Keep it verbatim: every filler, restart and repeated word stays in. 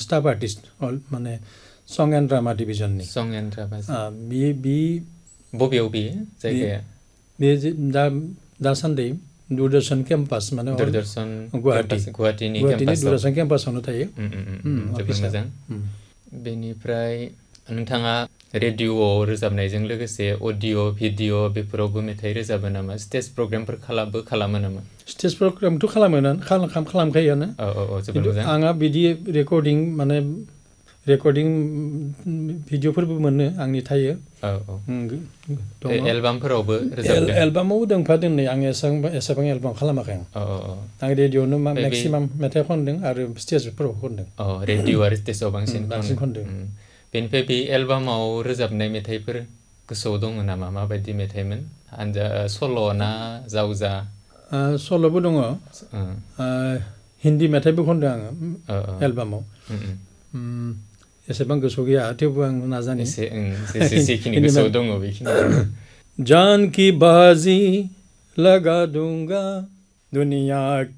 staff artist माने सं and drama डिभिजननि सं एन्ड ड्रामा बि बि बबेयाव बेयो जायगाया बे दा दासान्दि दूरदर्शन केम्पास माने दूरदर्शन गुवाहाटी गुवाहाटीनि गुवाहाटीनि दूरदर्शन केम्पासावनो थायो जोबोद मोजां बेनिफ्राय नोंथाङा रेडिअ'आव रोजाबनायजों लोगोसे अडिअ' भिडिअ' बेफोरावबो मेथाइ रोजाबो नामा स्टेज प्रग्रामफोर खालामो खालामो नामा स्टेज प्रग्रामथ' खालामो खालामखायोआनो औ औ औ जोबोद मोजां आंहा बिदि रेकर्डिं माने रेकर्डिं भिडिअ'फोरबो मोनो आंनि थायो औ औ एलबामफोरावबो रोजाबदों एलबामाव दोंफा दोननै आं एसेबां एसेबां एलबाम खालामाखै आं औ औ आं रेडिअ'नो मेक्सिमाम मेथाइ खनदों आरो स्टेजफोराव खनदों औ रेडिअ' आरो स्टेजआव बांसिन बांसिन खनदों बेनिफ्राय बे एलबामाव रोजाबनाय मेथाइफोर गोसोआव दङ नामा माबायदि मेथाइमोन आनजा सल' ना जावजा सल'बो दङ हिन्दी मेथाइबो खनदों आङो एलबामाव एसेबां गोसोआव गैया थेवबो आं नाजानि जेखिनि गोसोआव दङ बेखिनि जान की बाजी लगा दूंगा दुनिया